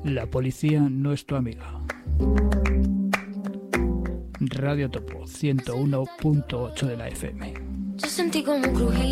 La policía no es tu amiga. Radio Topo 101.8 de la FM. Yo sentí como crujía.